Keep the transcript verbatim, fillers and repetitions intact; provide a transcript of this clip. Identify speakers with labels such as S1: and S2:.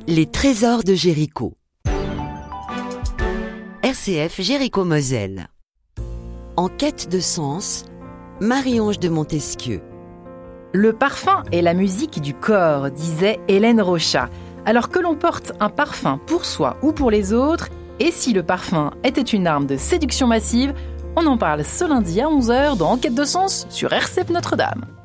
S1: Les trésors de Jéricho. R C F Jéricho-Moselle. En quête de sens, Marie-Ange de Montesquieu.
S2: Le parfum est la musique du corps, disait Hélène Rochat. Alors que l'on porte un parfum pour soi ou pour les autres, et si le parfum était une arme de séduction massive, on en parle ce lundi à onze heures dans En quête de sens sur R C F Notre-Dame.